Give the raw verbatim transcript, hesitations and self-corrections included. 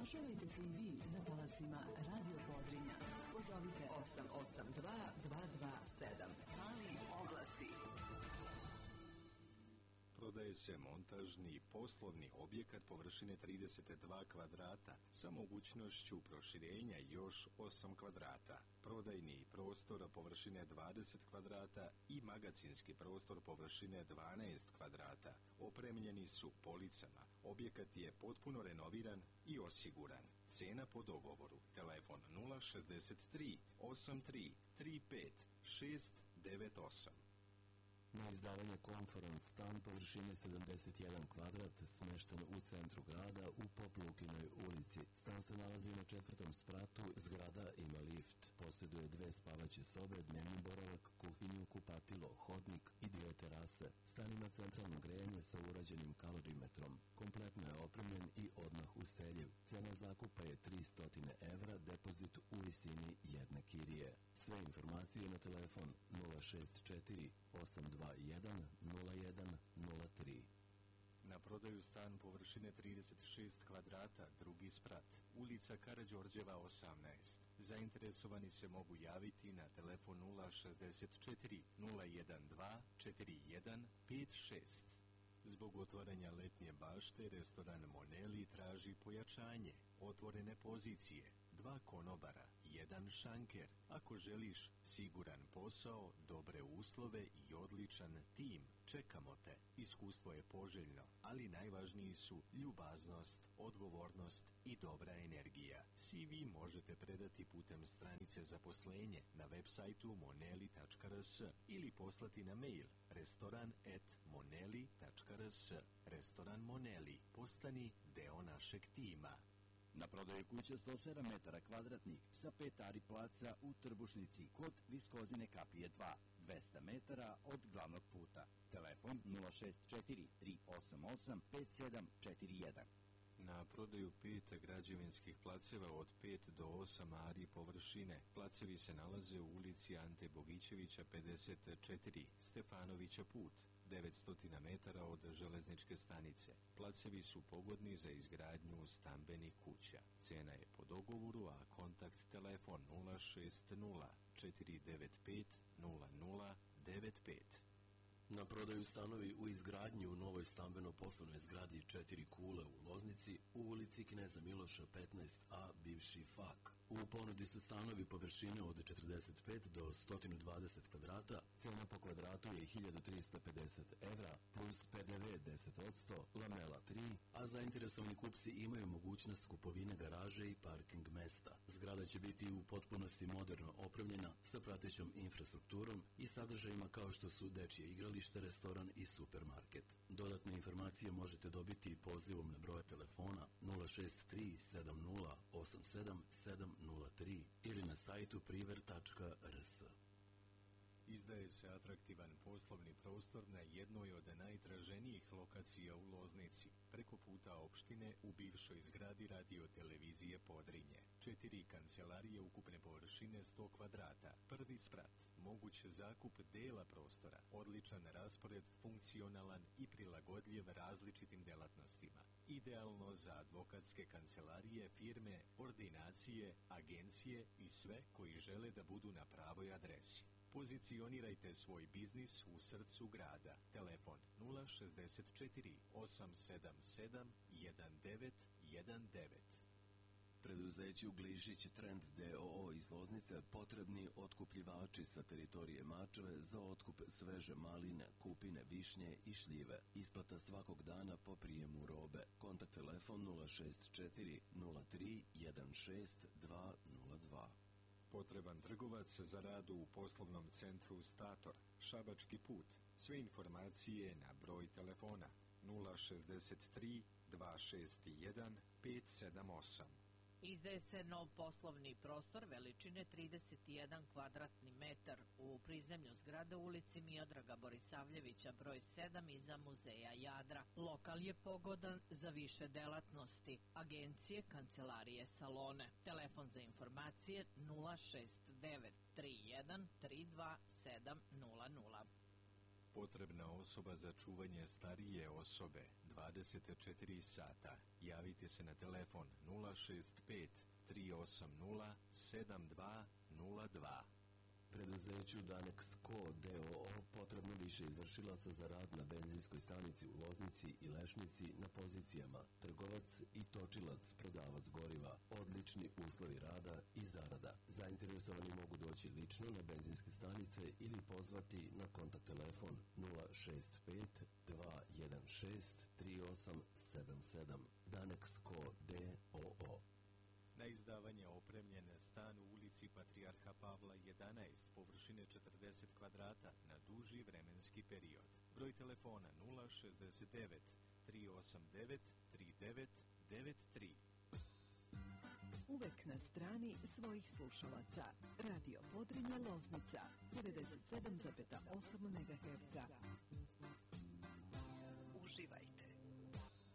Oglašavajte se i vi na talasima Radio Podrinja. Pozovite osam osam dva dva dva sedam. Mali oglasi. Prodaje se montažni i poslovni objekat površine trideset dva kvadrata sa mogućnošću proširenja još osam kvadrata. Prodajni prostor površine dvadeset kvadrata i magacinski prostor površine dvanaest kvadrata. Opremljeni su policama. Objekat je potpuno renoviran i osiguran. Cena po dogovoru. Telefon nula šezdeset tri osam tri tri pet šest devet osam. Na izdavanje Conference stan površine sedamdeset jedan kvadrat smešten u centru grada u Poplukinoj ulici. Stan se nalazi na četvrtom spratu, zgrada ima lift. Posjeduje dve spavaće sobe, dnevni boravak, kuhinju, kupatilo, hodnik i dio terase. Stan ima centralno grejanje sa urađenim kalorimetrom. Kompletno je opremljen i odmah useljiv. Cena zakupa je tristo evra, depozit u visini jedne kirije. Sve informacije na telefon nula šest četiri osam dva jedan nula jedan nula tri. Na prodaju stan površine trideset šest kvadrata, drugi sprat, ulica Karađorđeva osamnaest. Zainteresovani se mogu javiti na telefon nula šezdeset četiri nula jedan dva četiri jedan pet šest. Zbog otvaranja letnje bašte, restoran Moneli traži pojačanje, otvorene pozicije, dva konobara, jedan šanker. Ako želiš siguran posao, dobre uslove i odličan tim, čekamo te. Iskustvo je poželjno, ali najvažniji su ljubaznost, odgovornost i dobra energija. C V možete predati putem stranice zaposlenje na web sajtu moneli tačka r s ili poslati na mail restoran at moneli tačka r s. Restoran Moneli, postani deo našeg tima. Na prodaju kuća sto sedam metara kvadratnih sa pet ari placa u Trbušnici kod Viskozine kapije dva, dvesta metara od glavnog puta. Telefon nula šest četiri tri osam osam pet sedam četiri jedan. Na prodaju pet građevinskih placeva od pet do osam ari površine. Placevi se nalaze u ulici Ante Bogićevića pedeset četiri, Stefanovića put, devetsto metara od železničke stanice. Placevi su pogodni za izgradnju stambenih kuća. Cena je po dogovoru, a kontakt telefon nula šest nula četiri devet pet nula nula devet pet. Na prodaju stanovi u izgradnji u novoj stambeno-poslovnoj zgradi Četiri kule u Loznici u ulici Kneza Miloša petnaest a, bivši F A K. U ponudi su stanovi površine od četrdeset pet do sto dvadeset kvadrata, cena po kvadratu je hiljadu trista pedeset evra, plus P D V deset posto, lamela tri, a zainteresovani kupci imaju mogućnost kupovine garaže i parking mesta. Zgrada će biti u potpunosti moderno opremljena sa pratećom infrastrukturom i sadržajima kao što su dečje igralište, restoran i supermarket. Dodatne informacije možete dobiti pozivom na broj telefona nula šest tri sedam nula osam sedam sedam nula tri ili na sajtu priver tačka r s. Izdaje se atraktivan poslovni prostor na jednoj od najtraženijih lokacija u Loznici, preko puta opštine u bivšoj zgradi radio-televizije Podrinje. Četiri kancelarije ukupne površine sto kvadrata, prvi sprat, moguć zakup dela prostora, odličan raspored, funkcionalan i prilagodljiv različitim delatnostima. Idealno za advokatske kancelarije, firme, ordinacije, agencije i sve koji žele da budu na pravoj adresi. Pozicionirajte svoj biznis u srcu grada. Telefon nula šezdeset četiri osam sedam sedam jedan devet jedan devet. Preduzeću Glišić Trend D O O iz Loznice potrebni otkupljivači sa teritorije Mačve za otkup sveže maline, kupine, višnje i šljive. Isplata svakog dana po prijemu robe. Kontakt telefon nula šest četiri nula tri jedan šest dva nula dva. Potreban trgovac za rad u poslovnom centru Stator, Šabački put. Sve informacije na broj telefona nula šezdeset tri dva šest jedan pet sedam osam. Izdaje se nov poslovni prostor veličine trideset jedan kvadratni metar u prizemlju zgrade u ulici Miodraga Borisavljevića broj sedam iza muzeja Jadra. Lokal je pogodan za više delatnosti, agencije, kancelarije, salone. Telefon za informacije nula šest devet tri jedan tri dva sedam nula nula. Potrebna osoba za čuvanje starije osobe dvadeset četiri sata. Javite se na telefon nula šest pet tri osam nula sedam dva nula dva. Preduzeću Danexco d o o potrebno više izvršilaca za rad na benzinskoj stanici u Loznici i Lešnici na pozicijama trgovac i točilac, prodavac goriva, odlični uslovi rada i zarada. Zainteresovani mogu doći lično na benzinske stanice ili pozvati na kontakt telefon nula šest pet dva jedan šest tri osam sedam sedam. Danexco d o o. Na izdavanje opremljen stan u ulici Patrijarha Pavla jedanaest, površine četrdeset kvadrata na duži vremenski period. Broj telefona nula šest devet tri osam devet tri devet devet tri. Uvek na strani svojih slušalaca. Radio Podrinja Loznica devedeset sedam zarez osam megaherca.